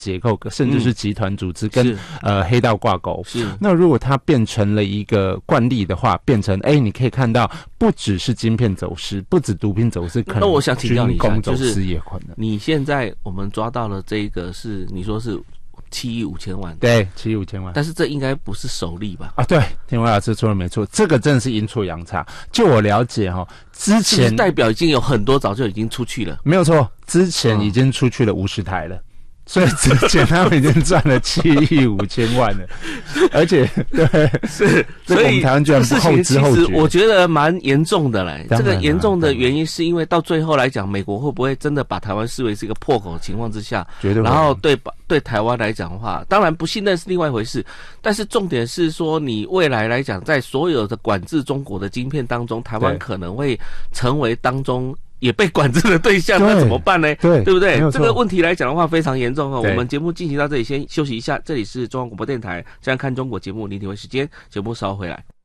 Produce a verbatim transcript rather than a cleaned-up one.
结构，甚至是集团组织跟、 嗯、 呃黑道挂钩。 是， 那如果它变成了一个惯例的话，变成哎，你可以看到不只是晶片走私，不止毒品走私，可能那我想请教你一下， 军工走私也可能。 就是、你现在我们抓到了这个是你说是七亿五千万， 对，七亿五千万， 但是这应该不是首例吧？ 啊，对，天威老师说的没错，这个真的是阴错阳差。就我了解哈，之前是不是代表已经有很多早就已经出去了？ 没有错，之前已经出去了五十台了。嗯，所以之前他们已经赚了七亿五千万了，而且对， 是， 所以我们台湾居然不后知后觉， 我觉得蛮严重的嘞。这个严重的原因是因为到最后来讲，美国会不会真的把台湾视为是一个破口的情况之下， 绝对会。 然后对对台湾来讲的话，当然不信任是另外一回事，但是重点是说，你未来来讲，在所有的管制中国的晶片当中，台湾可能会成为当中也被管制的对象，那怎么办呢？ 对， 对不对？这个问题来讲的话非常严重哦。我们节目进行到这里，先休息一下。这里是中央广播电台《这样看中国》节目，林体会时间，节目稍后回来。